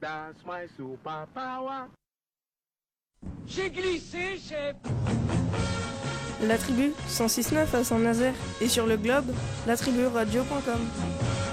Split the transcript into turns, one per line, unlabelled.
That's my superpower.
J'ai glissé, chef.
La tribu 106.9 à Saint-Nazaire et sur le globe, latriburadio.com.